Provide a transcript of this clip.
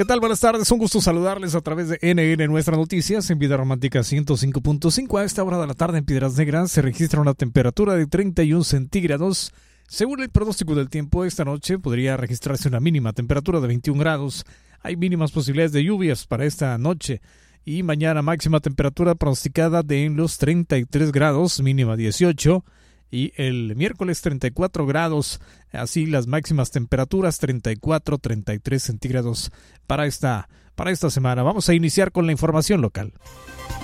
¿Qué tal? Buenas tardes, un gusto saludarles a través de NN Nuestras Noticias en Vida Romántica 105.5. A esta hora de la tarde en Piedras Negras se registra una temperatura de 31 centígrados. Según el pronóstico del tiempo, esta noche podría registrarse una mínima temperatura de 21 grados. Hay mínimas posibilidades de lluvias para esta noche. Y mañana máxima temperatura pronosticada de en los 33 grados, mínima 18. Y el miércoles 34 grados, así las máximas temperaturas 34, 33 centígrados para esta semana. Vamos a iniciar con la información local.